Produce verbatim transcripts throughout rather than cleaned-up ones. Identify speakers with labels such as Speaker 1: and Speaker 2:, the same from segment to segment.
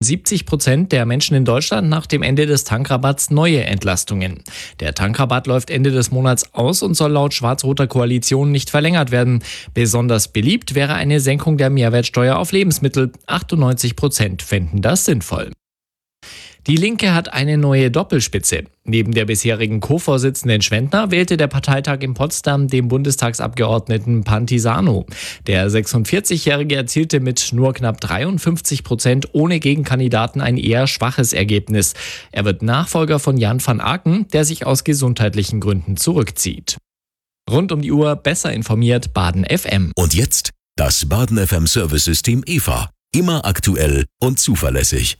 Speaker 1: siebzig Prozent der Menschen in Deutschland nach dem Ende des Tankrabatts neue Entlastungen. Der Tankrabatt läuft Ende des Monats aus und soll laut schwarz-roter Koalition nicht verlängert werden. Besonders beliebt wäre eine Senkung der Mehrwertsteuer auf Lebensmittel. achtundneunzig Prozent fänden das sinnvoll. Die Linke hat eine neue Doppelspitze. Neben der bisherigen Co-Vorsitzenden Schwendner wählte der Parteitag in Potsdam den Bundestagsabgeordneten Pantisano. Der sechsundvierzigjährige erzielte mit nur knapp dreiundfünfzig Prozent ohne Gegenkandidaten ein eher schwaches Ergebnis. Er wird Nachfolger von Jan van Aken, der sich aus gesundheitlichen Gründen zurückzieht. Rund um die Uhr besser informiert Baden F M.
Speaker 2: Und jetzt das Baden F M Service-System E V A. Immer aktuell und zuverlässig.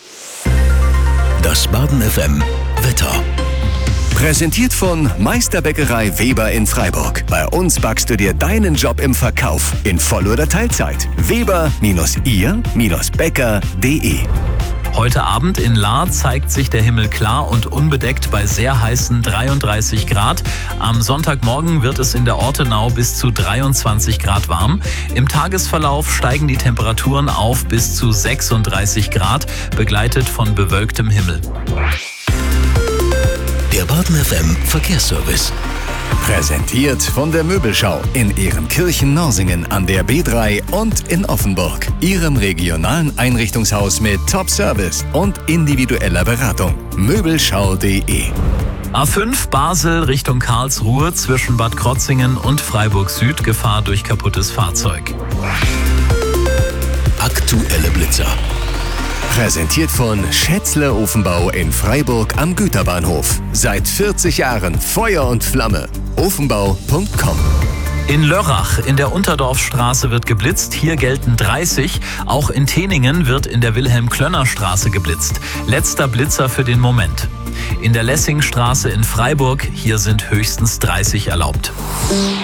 Speaker 2: Das Baden F M Wetter. Präsentiert von Meisterbäckerei Weber in Freiburg. Bei uns backst du dir deinen Job im Verkauf in Voll- oder Teilzeit. Weber ihr Bäcker punkt de.
Speaker 3: Heute Abend in Lahr zeigt sich der Himmel klar und unbedeckt bei sehr heißen dreiunddreißig Grad. Am Sonntagmorgen wird es in der Ortenau bis zu dreiundzwanzig Grad warm. Im Tagesverlauf steigen die Temperaturen auf bis zu sechsunddreißig Grad, begleitet von bewölktem Himmel.
Speaker 2: Der Baden F M Verkehrsservice. Präsentiert von der Möbelschau in Ehrenkirchen-Norsingen an der B drei und in Offenburg. Ihrem regionalen Einrichtungshaus mit Top-Service und individueller Beratung. Möbelschau punkt de.
Speaker 3: A fünf Basel Richtung Karlsruhe zwischen Bad Krotzingen und Freiburg Süd. Gefahr durch kaputtes Fahrzeug.
Speaker 2: Aktuelle Blitzer. Präsentiert von Schätzle Ofenbau in Freiburg am Güterbahnhof. Seit vierzig Jahren Feuer und Flamme. ofenbau punkt com.
Speaker 3: In Lörrach in der Unterdorfstraße wird geblitzt, hier gelten dreißig. Auch in Teningen wird in der Wilhelm-Klönner-Straße geblitzt. Letzter Blitzer für den Moment. In der Lessingstraße in Freiburg, hier sind höchstens dreißig erlaubt.